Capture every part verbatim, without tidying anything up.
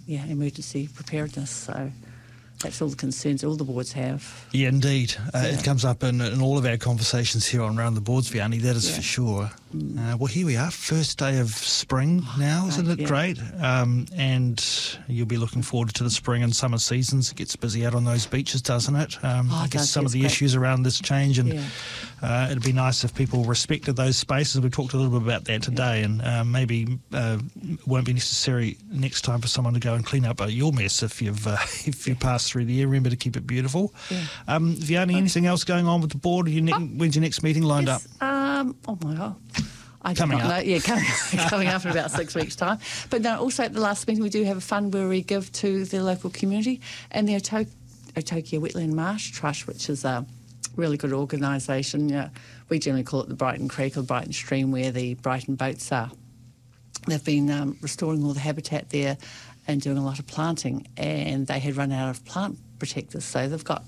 yeah, emergency preparedness. So that's all the concerns all the boards have. Yeah, indeed. Uh, Yeah. It comes up in, in all of our conversations here on Round the Boards, Vianney, that is Yeah. for sure. Mm. Uh, well, here we are, first day of spring Oh, now, isn't right, it yeah. great? Um, and you'll be looking forward to the spring and summer seasons. It gets busy out on those beaches, doesn't it? Um, Oh, I it guess does, some yeah, of the it's great. issues around this change, and Yeah. uh, it'd be nice if people respected those spaces. We talked a little bit about that today, and uh, maybe uh, it won't be necessary next time for someone to go and clean up uh, your mess if you've uh, if you pass through the area. Remember to keep it beautiful. Yeah. Um, Vianney, anything else going on with the board? Are you ne- Oh. when's your next meeting lined Yes, Um, oh my God. I do Coming not up. know. Yeah, coming, coming up in about six weeks' time. But no, also at the last meeting we do have a fund where we give to the local community, and the Oto- Otokia Wetland Marsh Trust, which is a really good organisation. Yeah, we generally call it the Brighton Creek or Brighton Stream, where the Brighton boats are. They've been um, restoring all the habitat there and doing a lot of planting, and they had run out of plant protectors, so they've got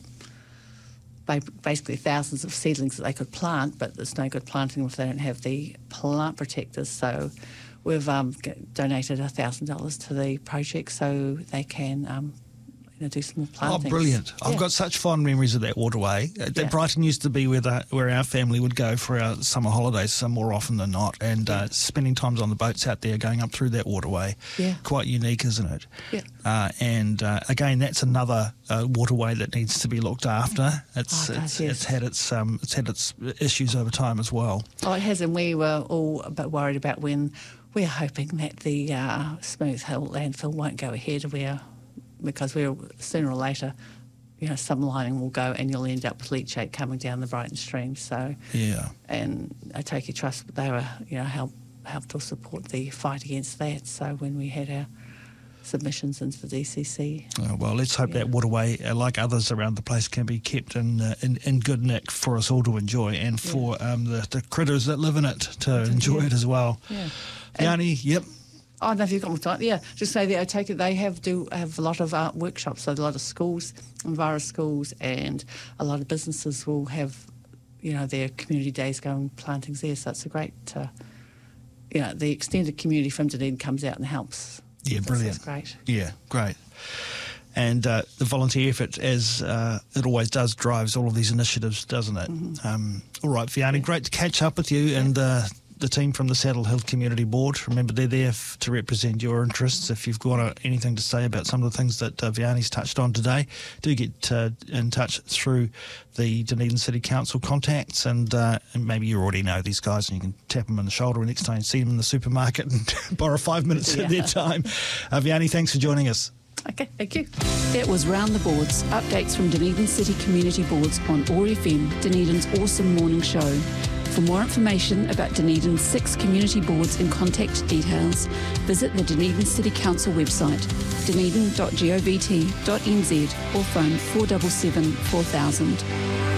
ba- basically thousands of seedlings that they could plant, but there's no good planting if they don't have the plant protectors. So we've um, g- donated one thousand dollars to the project so they can um, you know, do some more Oh, planting. brilliant. I've Yeah. got such fond memories of that waterway. Uh, that Yeah. Brighton used to be where the, where our family would go for our summer holidays, some more often than not, and uh, spending times on the boats out there going up through that waterway. Yeah. Quite unique, isn't it? Yeah. Uh, and uh, again, that's another uh, waterway that needs to be looked after. It's Oh, it does, it's, yes. it's had its um, it's had its issues over time as well. Oh, it has, and we were all a bit worried about when we're hoping that the uh, Smooth Hill landfill won't go ahead. We're because we're sooner or later, you know, some lining will go, and you'll end up with leachate coming down the Brighton stream. So, Yeah. and Otokia Trust, they were, you know, help helped to support the fight against that. So when we had our submissions into the D C C. Oh, well, let's hope Yeah. that waterway, uh, like others around the place, can be kept in uh, in, in good nick for us all to enjoy, and for um, the, the critters that live in it to enjoy Yeah. it as well. Yeah. Vianney, yep. I don't know if you've got more time. Yeah, just say that I take it they have do have a lot of art workshops. So a lot of schools, Enviro schools, and a lot of businesses will have, you know, their community days going plantings there. So it's a great, uh, you know, the extended community from Dunedin comes out and helps. Yeah, That's- brilliant. That's great. Yeah, great. And uh, the volunteer effort, as uh, it always does, drives all of these initiatives, doesn't it? Mm-hmm. Um, all right, Vianney, great to catch up with you and uh, the team from the Saddle Hill Community Board. Remember, they're there f- to represent your interests. If you've got uh, anything to say about some of the things that uh, Vianney's touched on today, do get uh, in touch through the Dunedin City Council contacts, and, uh, and maybe you already know these guys and you can tap them on the shoulder next time you see them in the supermarket and borrow five minutes Yeah. of their time. Uh, Vianney, thanks for joining us. Okay, thank you. That was Round the Boards, updates from Dunedin City Community Boards on O A R F M, Dunedin's awesome morning show. For more information about Dunedin's six community boards and contact details, visit the Dunedin City Council website, dunedin dot govt dot n z, or phone four seven seven four thousand.